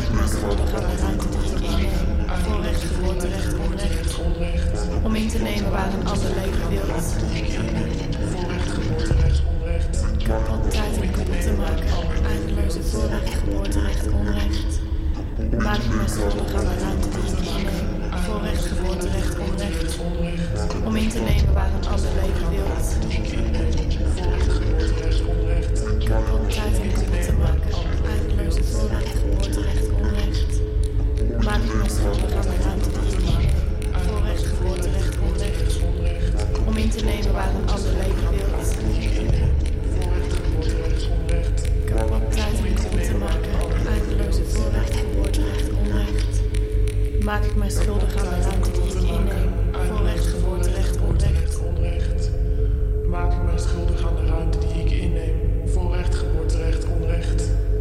ik me schuldig aan de ruimte die ik inneem. Voorrecht, geboorterecht, onrecht. Om in te nemen waar een ander leven wilt. Kapot tijd om kapot te maken. Eindeloze voorrecht, geboorterecht, onrecht. Maak ik me schuldig aan de ruimte die ik inneem. Voorrecht, geboorterecht, onrecht. Om in te nemen waar een ander leven wilt. Kapot tijd om kapot te maken. Eindeloze voorrecht, geboorterecht, onrecht. Maak ik me schuldig aan de ruimte die ik inneem. Voorrecht, geboorterecht, onrecht. Om in te nemen waar een ander leven wilt. Kapot tijd om kapot te maken. Eindeloze voorrecht, geboorterecht, onrecht. Maak ik me schuldig aan de ruimte die ik